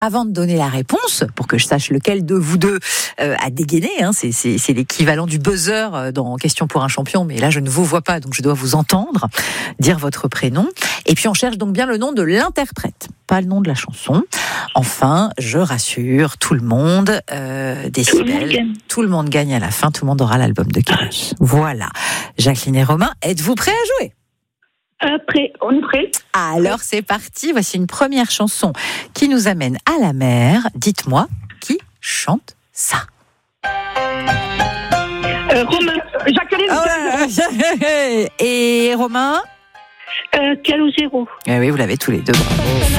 Avant de donner la réponse, pour que je sache lequel de vous deux a dégainé, c'est l'équivalent du buzzer dans Question pour un champion, mais là je ne vous vois pas, donc je dois vous entendre dire votre prénom. Et puis on cherche donc bien le nom de l'interprète, pas le nom de la chanson. Enfin, je rassure tout le monde, Décibel, tout le monde gagne à la fin, tout le monde aura l'album de Kairos. Voilà. Jacqueline et Romain, êtes-vous prêts à jouer ? Prêt, on est prêt. Alors c'est parti, voici une première chanson qui nous amène à la mer. Dites-moi, qui chante ça ? Romain, Jacqueline. Et Romain ? Calogero. Oui, vous l'avez tous les deux. Bravo.